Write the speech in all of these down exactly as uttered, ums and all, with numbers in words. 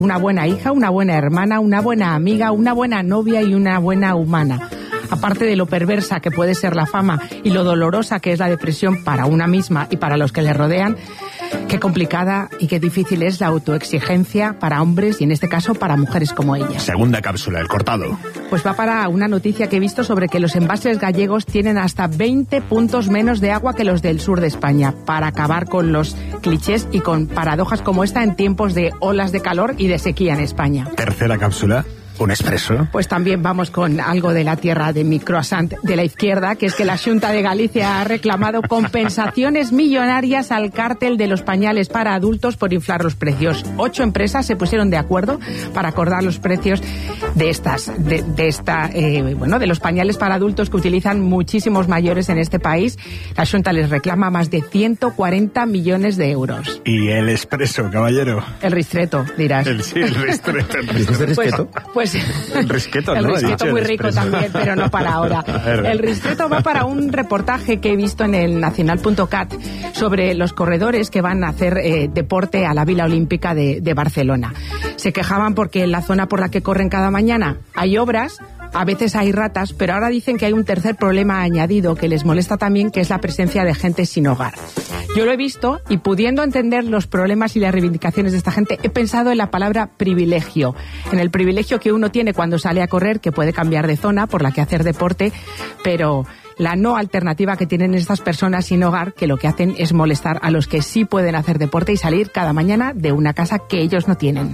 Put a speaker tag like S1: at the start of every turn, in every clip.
S1: Una buena hija, una buena hermana, una buena amiga, una buena novia y una buena humana. Aparte de lo perversa que puede ser la fama y lo dolorosa que es la depresión para una misma y para los que le rodean, qué complicada y qué difícil es la autoexigencia para hombres y en este caso para mujeres como ella.
S2: Segunda cápsula, el cortado.
S1: Pues va para una noticia que he visto sobre que los embalses gallegos tienen hasta veinte puntos menos de agua que los del sur de España, para acabar con los clichés y con paradojas como esta en tiempos de olas de calor y de sequía en España.
S2: Tercera cápsula. ¿Un expreso?
S1: Pues también vamos con algo de la tierra de mi croissant de la izquierda, que es que la Xunta de Galicia ha reclamado compensaciones millonarias al cártel de los pañales para adultos por inflar los precios. Ocho empresas se pusieron de acuerdo para acordar los precios de estas, de, de esta, eh, bueno, de los pañales para adultos que utilizan muchísimos mayores en este país. La Xunta les reclama más de ciento cuarenta millones de euros.
S2: ¿Y el expreso, caballero?
S1: El ristreto, dirás.
S2: El, sí, el ristreto. ¿El
S1: ristreto? Pues, pues
S2: el risqueto,
S1: el
S2: ¿no?
S1: risqueto muy rico también, pero no para ahora. El ristreto va para un reportaje que he visto en el nacional punto cat sobre los corredores que van a hacer eh, deporte a la Vila Olímpica de, de Barcelona. Se quejaban porque en la zona por la que corren cada mañana hay obras, a veces hay ratas, pero ahora dicen que hay un tercer problema añadido que les molesta también, que es la presencia de gente sin hogar. Yo lo he visto y pudiendo entender los problemas y las reivindicaciones de esta gente, he pensado en la palabra privilegio, en el privilegio que uno tiene cuando sale a correr, que puede cambiar de zona por la que hacer deporte, pero la no alternativa que tienen estas personas sin hogar, que lo que hacen es molestar a los que sí pueden hacer deporte y salir cada mañana de una casa que ellos no tienen.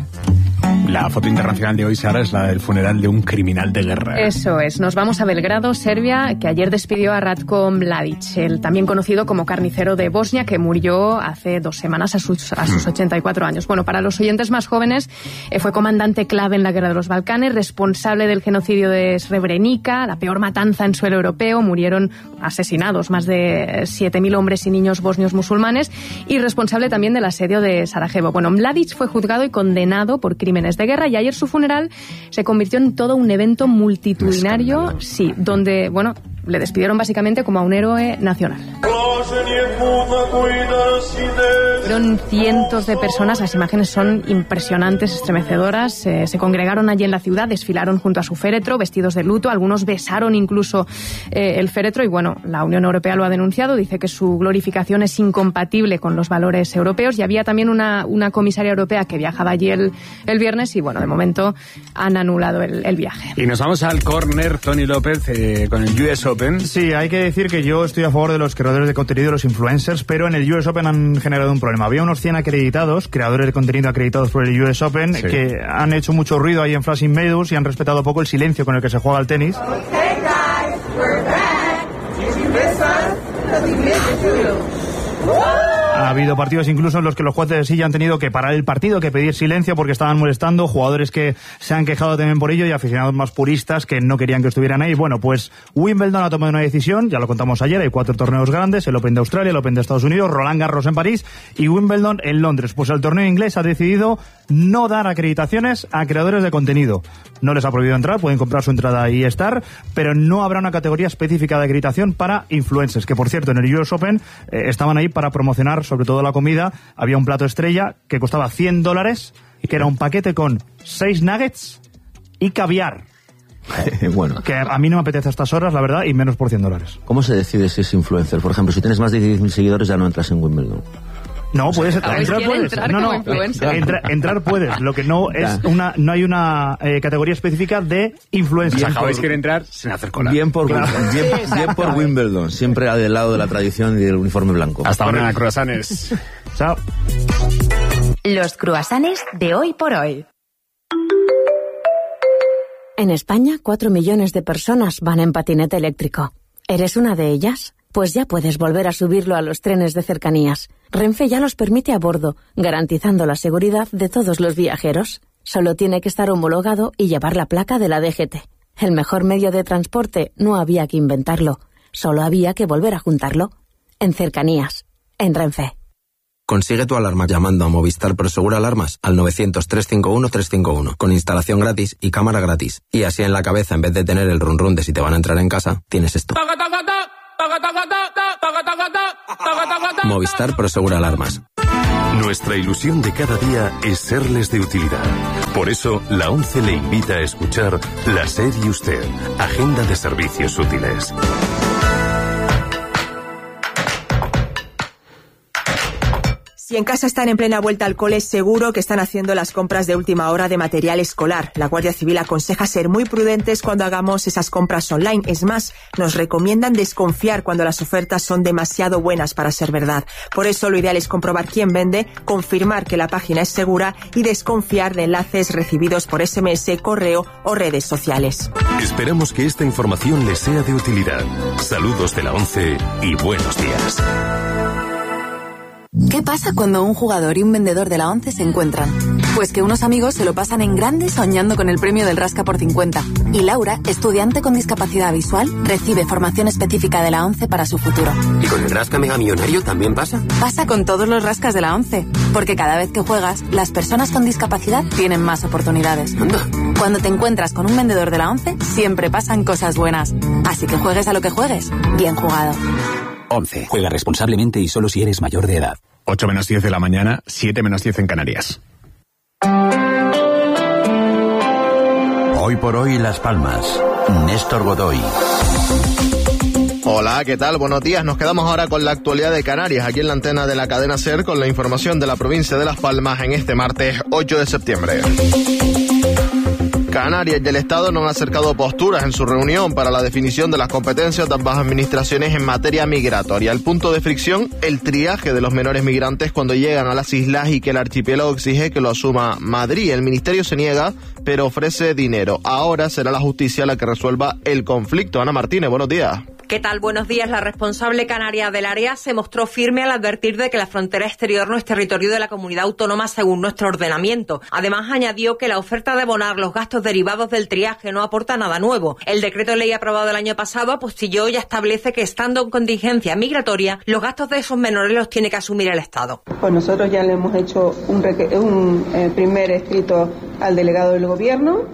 S2: La foto internacional de hoy, Sara, es la del funeral de un criminal de guerra.
S3: Eso es. Nos vamos a Belgrado, Serbia, que ayer despidió a Ratko Mladic, el también conocido como carnicero de Bosnia, que murió hace dos semanas a sus, a sus ochenta y cuatro años. Bueno, para los oyentes más jóvenes, eh, fue comandante clave en la Guerra de los Balcanes, responsable del genocidio de Srebrenica, la peor matanza en suelo europeo. Murieron asesinados más de siete mil hombres y niños bosnios musulmanes, y responsable también del asedio de Sarajevo. Bueno, Mladic fue juzgado y condenado por crímenes de guerra, y ayer su funeral se convirtió en todo un evento multitudinario, sí, donde, bueno, le despidieron básicamente como a un héroe nacional. Fueron cientos de personas, las imágenes son impresionantes, estremecedoras. Eh, se congregaron allí en la ciudad, desfilaron junto a su féretro, vestidos de luto, algunos besaron incluso eh, el féretro, y bueno, la Unión Europea lo ha denunciado, dice que su glorificación es incompatible con los valores europeos, y había también una, una comisaria europea que viajaba allí el, el viernes, y bueno, de momento han anulado el, el viaje.
S2: Y nos vamos al córner, Tony López, eh, con el U S Open.
S4: Sí, hay que decir que yo estoy a favor de los creadores de contenido, los influencers, pero en el U S Open han generado un problema. Había unos cien acreditados, creadores de contenido acreditados por el U S Open, sí, que han hecho mucho ruido ahí en Flushing Meadows y han respetado poco el silencio con el que se juega al tenis.
S5: Okay, guys, we're back. Using this one, because we missed you.
S4: Ha habido partidos incluso en los que los jueces de silla han tenido que parar el partido, que pedir silencio porque estaban molestando, jugadores que se han quejado también por ello y aficionados más puristas que no querían que estuvieran ahí. Bueno, pues Wimbledon ha tomado una decisión, ya lo contamos ayer, hay cuatro torneos grandes, el Open de Australia, el Open de Estados Unidos, Roland Garros en París y Wimbledon en Londres. Pues el torneo inglés ha decidido no dar acreditaciones a creadores de contenido. No les ha prohibido entrar, pueden comprar su entrada y estar, pero no habrá una categoría específica de acreditación para influencers, que por cierto en el U S Open eh, estaban ahí para promocionar sobre todo la comida. Había un plato estrella que costaba cien dólares, que era un paquete con seis nuggets y caviar.
S6: Bueno.
S4: Que a mí no me apetece a estas horas, la verdad, y menos por cien dólares.
S6: ¿Cómo se decide si es influencer? Por ejemplo, si tienes más de diez mil seguidores ya no entras en Wimbledon.
S4: No, puedes entrar, entrar puedes.
S3: Entrar
S4: no, no, entra, entrar puedes. Lo que no es una, no hay una eh, categoría específica de influencers.
S2: Si acabáis quiere entrar sin hacer cola.
S6: Bien por,
S4: claro.
S6: bien, bien por Wimbledon, siempre del lado de la tradición y del uniforme blanco.
S2: Hasta ahora, croissants.
S4: Chao.
S7: Los croissants de hoy por hoy. En España, cuatro millones de personas van en patinete eléctrico. ¿Eres una de ellas? Pues ya puedes volver a subirlo a los trenes de cercanías. Renfe ya los permite a bordo, garantizando la seguridad de todos los viajeros. Solo tiene que estar homologado y llevar la placa de la D G T. El mejor medio de transporte no había que inventarlo, solo había que volver a juntarlo. En cercanías, en Renfe.
S8: Consigue tu alarma llamando a Movistar Prosegur Alarmas al novecientos, trescientos cincuenta y uno, trescientos cincuenta y uno, con instalación gratis y cámara gratis. Y así en la cabeza, en vez de tener el run run de si te van a entrar en casa, tienes esto. Movistar Prosegur Alarmas.
S9: Nuestra ilusión de cada día es serles de utilidad. Por eso, la ONCE le invita a escuchar La SER y Usted, Agenda de Servicios Útiles.
S10: Si en casa están en plena vuelta al cole, seguro que están haciendo las compras de última hora de material escolar. La Guardia Civil aconseja ser muy prudentes cuando hagamos esas compras online. Es más, nos recomiendan desconfiar cuando las ofertas son demasiado buenas para ser verdad. Por eso lo ideal es comprobar quién vende, confirmar que la página es segura y desconfiar de enlaces recibidos por ese eme ese, correo o redes sociales.
S9: Esperamos que esta información les sea de utilidad. Saludos de la ONCE y buenos días.
S11: ¿Qué pasa cuando un jugador y un vendedor de la ONCE se encuentran? Pues que unos amigos se lo pasan en grande soñando con el premio del Rasca por cincuenta. Y Laura, estudiante con discapacidad visual, recibe formación específica de la ONCE para su futuro.
S12: ¿Y con el Rasca Mega Millonario también pasa?
S11: Pasa con todos los rascas de la ONCE. Porque cada vez que juegas, las personas con discapacidad tienen más oportunidades.
S12: Anda.
S11: Cuando te encuentras con un vendedor de la ONCE, siempre pasan cosas buenas. Así que juegues a lo que juegues, bien jugado.
S13: ONCE. Juega responsablemente y solo si eres mayor de edad.
S2: ocho menos diez de la mañana, siete menos diez en Canarias.
S14: Hoy por hoy Las Palmas. Néstor Godoy.
S15: Hola, ¿qué tal? Buenos días. Nos quedamos ahora con la actualidad de Canarias, aquí en la antena de la cadena SER, con la información de la provincia de Las Palmas en este martes ocho de septiembre. Canarias y el Estado no han acercado posturas en su reunión para la definición de las competencias de ambas administraciones en materia migratoria. El punto de fricción, el triaje de los menores migrantes cuando llegan a las islas y que el archipiélago exige que lo asuma Madrid. El ministerio se niega, pero ofrece dinero. Ahora será la justicia la que resuelva el conflicto. Ana Martínez, buenos días.
S16: ¿Qué tal? Buenos días. La responsable canaria del área se mostró firme al advertir de que la frontera exterior no es territorio de la comunidad autónoma según nuestro ordenamiento. Además, añadió que la oferta de abonar los gastos derivados del triaje no aporta nada nuevo. El decreto de ley aprobado el año pasado apostilló y establece que, estando en contingencia migratoria, los gastos de esos menores los tiene que asumir el Estado.
S17: Pues nosotros ya le hemos hecho un, un eh, primer escrito al delegado del Gobierno.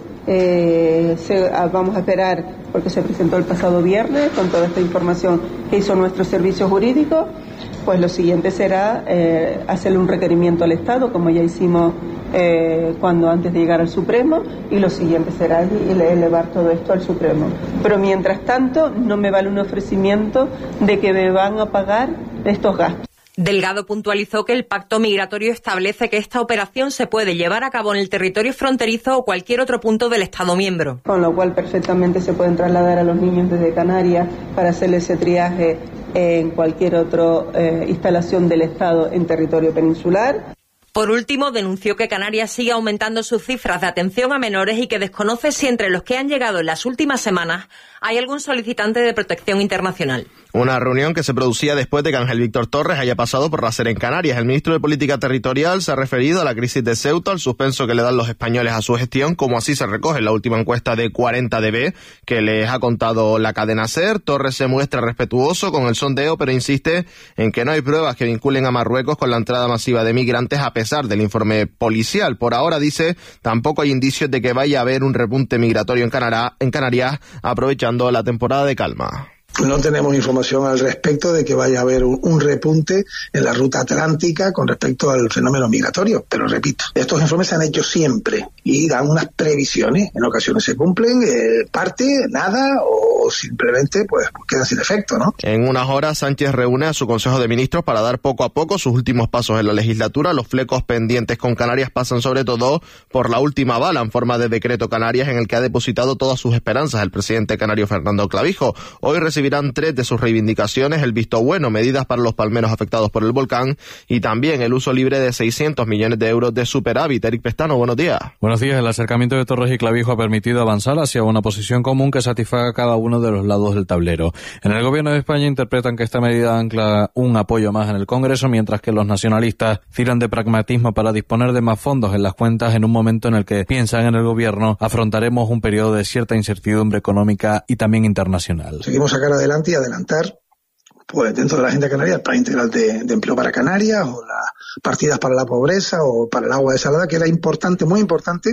S17: Eh, se, vamos a esperar porque se presentó el pasado viernes con toda esta información que hizo nuestro servicio jurídico. Pues lo siguiente será eh, hacerle un requerimiento al Estado, como ya hicimos eh, cuando antes de llegar al Supremo, y lo siguiente será elevar todo esto al Supremo. Pero mientras tanto no me vale un ofrecimiento de que me van a pagar estos gastos.
S16: Delgado puntualizó que el pacto migratorio establece que esta operación se puede llevar a cabo en el territorio fronterizo o cualquier otro punto del Estado miembro.
S17: Con lo cual perfectamente se pueden trasladar a los niños desde Canarias para hacerle ese triaje en cualquier otra eh, instalación del Estado en territorio peninsular.
S16: Por último, denunció que Canarias sigue aumentando sus cifras de atención a menores y que desconoce si entre los que han llegado en las últimas semanas hay algún solicitante de protección internacional.
S15: Una reunión que se producía después de que Ángel Víctor Torres haya pasado por la SER en Canarias. El ministro de Política Territorial se ha referido a la crisis de Ceuta, al suspenso que le dan los españoles a su gestión, como así se recoge en la última encuesta de cuarenta D B que les ha contado la cadena SER. Torres se muestra respetuoso con el sondeo, pero insiste en que no hay pruebas que vinculen a Marruecos con la entrada masiva de migrantes, a pesar del informe policial. Por ahora, dice, tampoco hay indicios de que vaya a haber un repunte migratorio en, Canara, en Canarias, aprovechando la temporada de calma.
S18: No tenemos información al respecto de que vaya a haber un repunte en la ruta atlántica con respecto al fenómeno migratorio, pero repito, estos informes se han hecho siempre y dan unas previsiones, en ocasiones se cumplen, eh, parte, nada o simplemente pues quedan sin efecto, ¿no?
S15: En unas horas Sánchez reúne a su Consejo de Ministros para dar poco a poco sus últimos pasos en la legislatura. Los flecos pendientes con Canarias pasan sobre todo por la última bala en forma de decreto Canarias, en el que ha depositado todas sus esperanzas el presidente canario Fernando Clavijo. Hoy recibirán tres de sus reivindicaciones: el visto bueno, medidas para los palmeros afectados por el volcán y también el uso libre de seiscientos millones de euros de superávit. Eric Pestano, buenos días.
S19: Buenos días. El acercamiento de Torres y Clavijo ha permitido avanzar hacia una posición común que satisfaga a cada uno de los lados del tablero. En el gobierno de España interpretan que esta medida ancla un apoyo más en el Congreso, mientras que los nacionalistas tiran de pragmatismo para disponer de más fondos en las cuentas en un momento en el que, piensan en el gobierno, afrontaremos un periodo de cierta incertidumbre económica y también internacional.
S18: Seguimos a sacar adelante y adelantar, pues dentro de la agenda canaria, el plan integral de, de empleo para Canarias, o las partidas para la pobreza o para el agua desalada, que era importante, muy importante,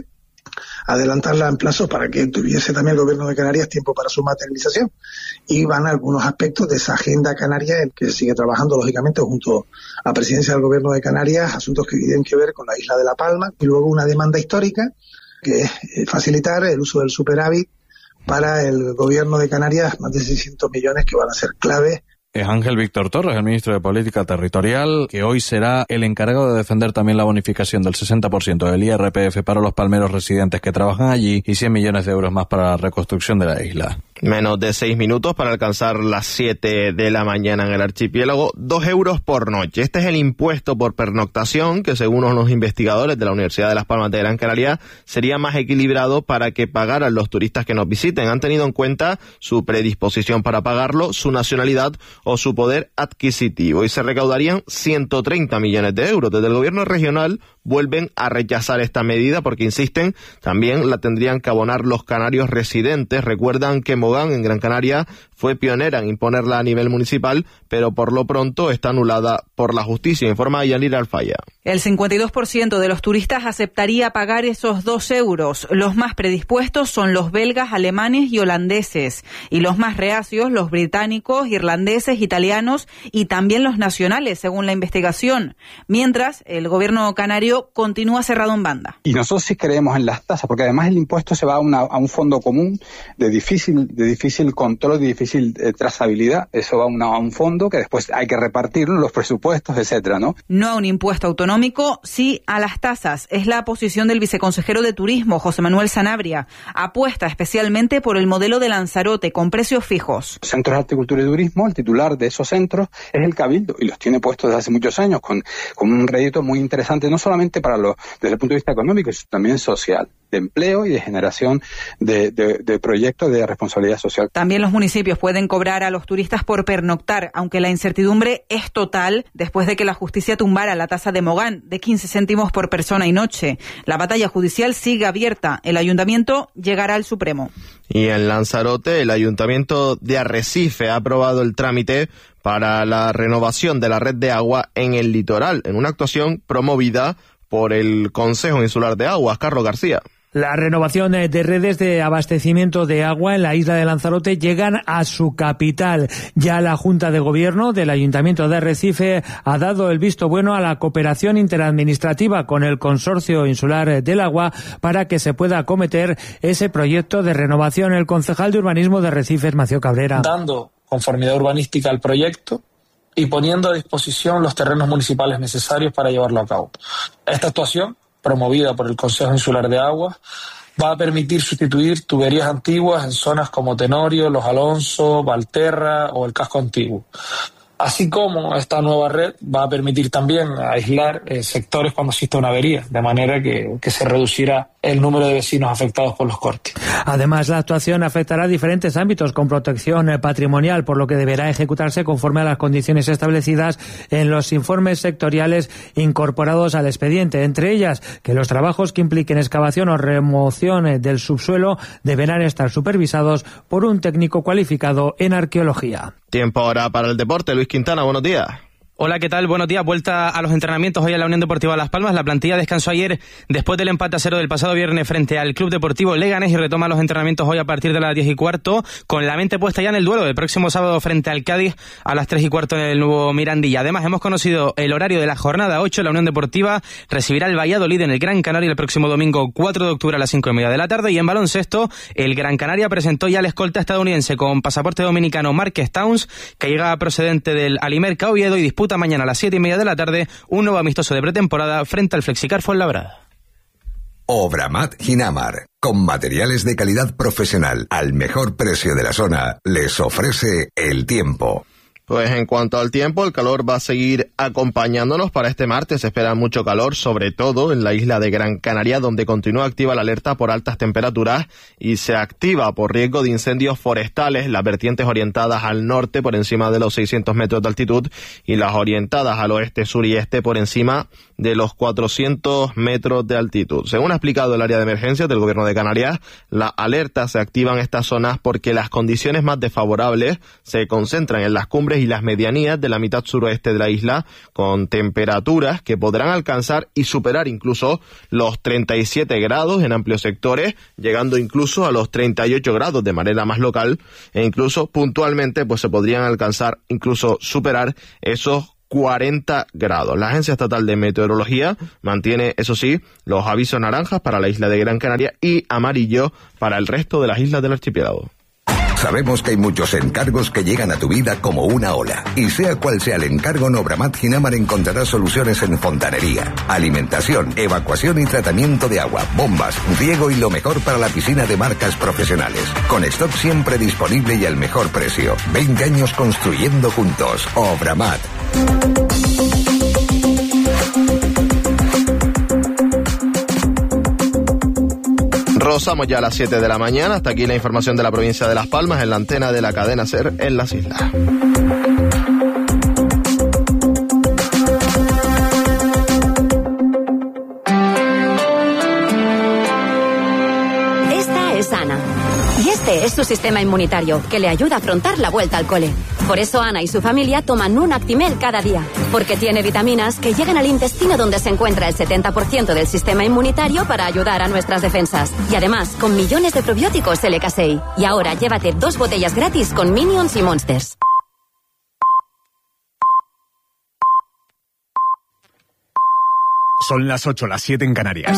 S18: adelantarla en plazo para que tuviese también el gobierno de Canarias tiempo para su materialización. Y van algunos aspectos de esa agenda canaria en que se sigue trabajando, lógicamente, junto a Presidencia del Gobierno de Canarias, asuntos que tienen que ver con la isla de La Palma, y luego una demanda histórica, que es facilitar el uso del superávit para el Gobierno de Canarias, más de seiscientos millones que van a ser clave.
S19: Es Ángel Víctor Torres, el ministro de Política Territorial, que hoy será el encargado de defender también la bonificación del sesenta por ciento del I R P F para los palmeros residentes que trabajan allí y cien millones de euros más para la reconstrucción de la isla.
S15: Menos de seis minutos para alcanzar las siete de la mañana en el archipiélago. Dos euros por noche. Este es el impuesto por pernoctación que, según unos investigadores de la Universidad de Las Palmas de Gran Canaria, sería más equilibrado para que pagaran los turistas que nos visiten. Han tenido en cuenta su predisposición para pagarlo, su nacionalidad o su poder adquisitivo. Y se recaudarían ciento treinta millones de euros. Desde el gobierno regional vuelven a rechazar esta medida porque, insisten, también la tendrían que abonar los canarios residentes. Recuerdan que Mogán, en Gran Canaria, fue pionera en imponerla a nivel municipal, pero por lo pronto está anulada por la justicia, informa Yanira Alfaya.
S20: El cincuenta y dos por ciento de los turistas aceptaría pagar esos dos euros. Los más predispuestos son los belgas, alemanes y holandeses. Y los más reacios, los británicos, irlandeses, italianos y también los nacionales, según la investigación. Mientras, el gobierno canario continúa cerrado en banda.
S21: Y nosotros sí creemos en las tasas, porque además el impuesto se va a, una, a un fondo común de difícil, de difícil control, de difícil eh, trazabilidad. Eso va a, una, a un fondo que después hay que repartirlo, los presupuestos, etcétera, ¿no?
S20: No a un impuesto autonómico, sí a las tasas. Es la posición del viceconsejero de Turismo, José Manuel Sanabria. Apuesta especialmente por el modelo de Lanzarote, con precios fijos.
S21: Centros de Horticultura y Turismo, el titular de esos centros es el Cabildo, y los tiene puestos desde hace muchos años, con, con un rédito muy interesante, no solamente para los, desde el punto de vista económico, sino también social, de empleo y de generación de, de, de proyectos de responsabilidad social.
S20: También los municipios pueden cobrar a los turistas por pernoctar, aunque la incertidumbre es total después de que la justicia tumbara la tasa de Mogán de quince céntimos por persona y noche. La batalla judicial sigue abierta. El ayuntamiento llegará al Supremo.
S15: Y en Lanzarote, el ayuntamiento de Arrecife ha aprobado el trámite para la renovación de la red de agua en el litoral, en una actuación promovida por el Consejo Insular de Aguas. Carlos García.
S22: La renovación de redes de abastecimiento de agua en la isla de Lanzarote llegan a su capital. Ya la Junta de Gobierno del Ayuntamiento de Arrecife ha dado el visto bueno a la cooperación interadministrativa con el Consorcio Insular del Agua para que se pueda acometer ese proyecto de renovación. El concejal de Urbanismo de Arrecife es Macio Cabrera.
S23: Dando conformidad urbanística al proyecto y poniendo a disposición los terrenos municipales necesarios para llevarlo a cabo. Esta actuación, promovida por el Consejo Insular de Aguas, va a permitir sustituir tuberías antiguas en zonas como Tenorio, Los Alonso, Valterra o el casco antiguo. Así como esta nueva red va a permitir también aislar eh, sectores cuando exista una avería, de manera que, que se reducirá el número de vecinos afectados por los cortes.
S22: Además, la actuación afectará a diferentes ámbitos con protección patrimonial, por lo que deberá ejecutarse conforme a las condiciones establecidas en los informes sectoriales incorporados al expediente. Entre ellas, que los trabajos que impliquen excavación o remoción del subsuelo deberán estar supervisados por un técnico cualificado en arqueología.
S15: Tiempo ahora para el deporte. Luis Quintana, buenos días.
S24: Hola, ¿qué tal? Buenos días. Vuelta a los entrenamientos hoy en la Unión Deportiva Las Palmas. La plantilla descansó ayer después del empate a cero del pasado viernes frente al Club Deportivo Leganés y retoma los entrenamientos hoy a partir de las diez y cuarto, con la mente puesta ya en el duelo del próximo sábado frente al Cádiz a las tres y cuarto en el nuevo Mirandilla. Además, hemos conocido el horario de la jornada ocho. La Unión Deportiva recibirá el Valladolid en el Gran Canaria el próximo domingo cuatro de octubre a las cinco y media de la tarde. Y en baloncesto, el Gran Canaria presentó ya al escolta estadounidense con pasaporte dominicano Marques Towns, que llega procedente del Alimerca Oviedo y disputa mañana a las siete y media de la tarde un nuevo amistoso de pretemporada frente al Flexicar Fuenlabrada.
S25: Obramat Ginamar, con materiales de calidad profesional al mejor precio de la zona, les ofrece el tiempo.
S15: Pues en cuanto al tiempo, el calor va a seguir acompañándonos para este martes. Se espera mucho calor, sobre todo en la isla de Gran Canaria, donde continúa activa la alerta por altas temperaturas y se activa por riesgo de incendios forestales las vertientes orientadas al norte por encima de los seiscientos metros de altitud y las orientadas al oeste, sur y este por encima de los cuatrocientos metros de altitud. Según ha explicado el área de emergencias del Gobierno de Canarias, las alertas se activan en estas zonas porque las condiciones más desfavorables se concentran en las cumbres y las medianías de la mitad suroeste de la isla, con temperaturas que podrán alcanzar y superar incluso los treinta y siete grados en amplios sectores, llegando incluso a los treinta y ocho grados de manera más local, e incluso puntualmente pues se podrían alcanzar, incluso superar esos cuarenta grados. La Agencia Estatal de Meteorología mantiene, eso sí, los avisos naranjas para la isla de Gran Canaria y amarillo para el resto de las islas del archipiélago.
S25: Sabemos que hay muchos encargos que llegan a tu vida como una ola. Y sea cual sea el encargo, en Obramat Ginamar encontrarás soluciones en fontanería, alimentación, evacuación y tratamiento de agua, bombas, riego y lo mejor para la piscina de marcas profesionales. Con stock siempre disponible y al mejor precio. veinte años construyendo juntos. Obramat.
S15: Rozamos ya a las siete de la mañana. Hasta aquí la información de la provincia de Las Palmas en la antena de la cadena SER en las islas.
S1: Esta es Ana. Y este es su sistema inmunitario, que le ayuda a afrontar la vuelta al cole. Por eso Ana y su familia toman un Actimel cada día, porque tiene vitaminas que llegan al intestino donde se encuentra el setenta por ciento del sistema inmunitario para ayudar a nuestras defensas. Y además, con millones de probióticos L K S E I. Y ahora llévate dos botellas gratis con Minions y Monsters.
S2: Son las ocho, las siete en Canarias.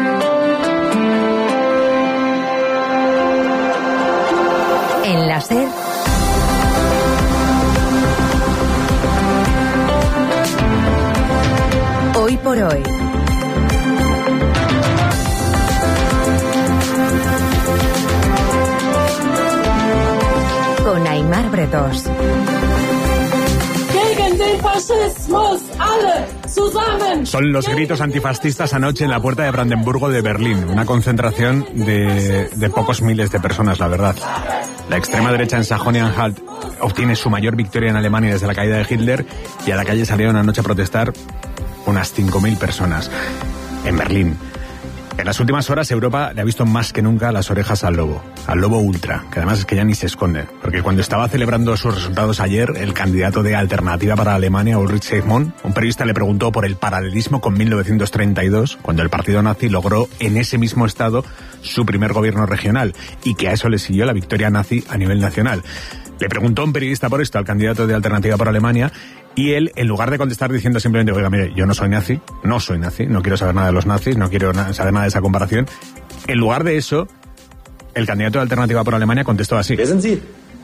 S1: En la SER... Hoy por hoy. Con Aimar Bretos.
S2: Son los gritos antifascistas anoche en la puerta de Brandenburgo de Berlín. Una concentración de, de pocos miles de personas, la verdad. La extrema derecha en Sajonia-Anhalt obtiene su mayor victoria en Alemania desde la caída de Hitler, y a la calle salieron anoche a protestar unas cinco mil personas en Berlín. En las últimas horas Europa le ha visto más que nunca las orejas al lobo, al lobo ultra, que además es que ya ni se esconde, porque cuando estaba celebrando sus resultados ayer, el candidato de Alternativa para Alemania, Ulrich Seidmann, un periodista le preguntó por el paralelismo con mil novecientos treinta y dos, cuando el partido nazi logró en ese mismo estado su primer gobierno regional, y que a eso le siguió la victoria nazi a nivel nacional. Le preguntó un periodista por esto al candidato de Alternativa para Alemania, y él, en lugar de contestar diciendo simplemente, oiga, mire, yo no soy nazi, no soy nazi, no quiero saber nada de los nazis, no quiero na- saber nada de esa comparación, en lugar de eso, el candidato de Alternativa por Alemania contestó así.
S3: ¿Wer sind Sie?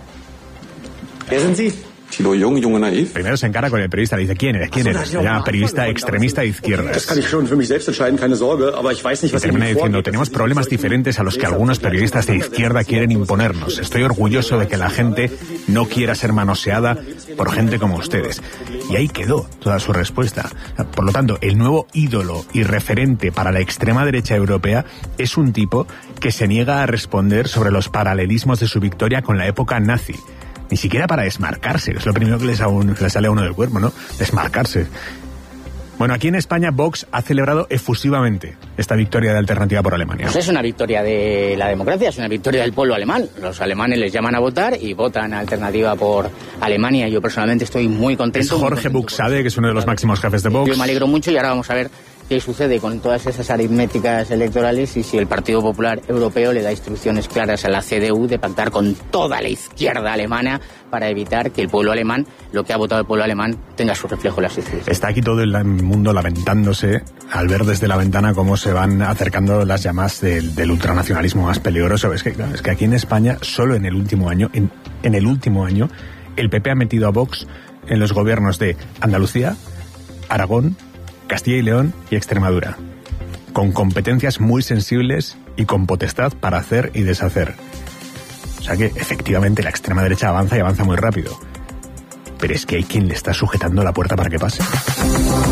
S3: ¿Wer sind Sie?
S4: Thilo Jung, junge naiv.
S2: Primero se encara con el periodista, le dice, ¿quién eres? ¿Quién eres? Se llama periodista extremista de izquierdas.
S3: Das kann ich schon für mich selbst entscheiden, keine Sorge, aber ich weiß nicht, was
S2: y termina diciendo, tenemos problemas diferentes a los que algunos periodistas de izquierda quieren imponernos. Estoy orgulloso de que la gente no quiera ser manoseada por gente como ustedes. Y ahí quedó toda su respuesta. Por lo tanto, el nuevo ídolo y referente para la extrema derecha europea es un tipo que se niega a responder sobre los paralelismos de su victoria con la época nazi. Ni siquiera para desmarcarse, que es lo primero que les, a un, que les sale a uno del cuerpo, ¿no? Desmarcarse. Bueno, aquí en España Vox ha celebrado efusivamente esta victoria de Alternativa por Alemania.
S5: Pues es una victoria de la democracia, es una victoria del pueblo alemán. Los alemanes les llaman a votar y votan a Alternativa por Alemania. Yo personalmente estoy muy contento.
S2: Es Jorge Buxade, que es uno de los máximos jefes de Vox.
S5: Yo me alegro mucho y ahora vamos a ver qué sucede con todas esas aritméticas electorales y si el Partido Popular Europeo le da instrucciones claras a la C D U de pactar con toda la izquierda alemana para evitar que el pueblo alemán, lo que ha votado el pueblo alemán, tenga su reflejo en las instituciones.
S2: Está aquí todo el mundo lamentándose al ver desde la ventana cómo se van acercando las llamas del, del ultranacionalismo más peligroso. Es que, claro, es que aquí en España, solo en el último año, en, en el último año, el P P ha metido a Vox en los gobiernos de Andalucía, Aragón, Castilla y León y Extremadura, con competencias muy sensibles y con potestad para hacer y deshacer. O sea que, efectivamente, la extrema derecha avanza y avanza muy rápido. Pero es que hay quien le está sujetando la puerta para que pase.